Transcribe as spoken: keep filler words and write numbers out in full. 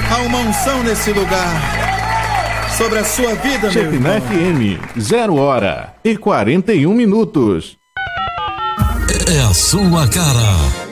Há uma unção nesse lugar sobre a sua vida, meu irmão. Chefina F M, zero hora e quarenta e um minutos. É a sua cara.